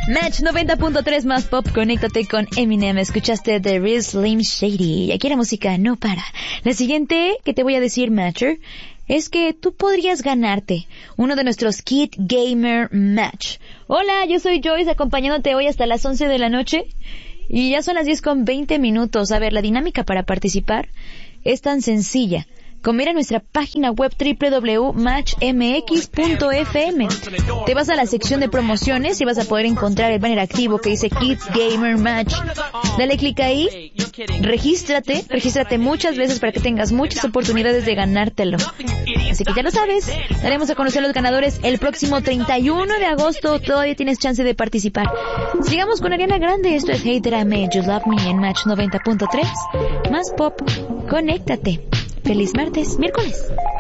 Match 90.3 más pop, conéctate con Eminem. Escuchaste The Real Slim Shady. Y aquí la música no para. La siguiente que te voy a decir, Matcher, es que tú podrías ganarte uno de nuestros Kid Gamer Match. Hola, yo soy Joyce, acompañándote hoy hasta las 11 de la noche. Y ya son las 10:20. A ver, la dinámica para participar es tan sencilla. Mira nuestra página web www.matchmx.fm. Te vas a la sección de promociones y vas a poder encontrar el banner activo que dice Kids Gamer Match. Dale clic ahí, regístrate muchas veces para que tengas muchas oportunidades de ganártelo. Así que ya lo sabes, daremos a conocer los ganadores el próximo 31 de agosto. Todavía tienes chance de participar. Sigamos con Ariana Grande. Esto es Hey That I Made You Love Me en Match 90.3. Más pop, conéctate. Feliz miércoles.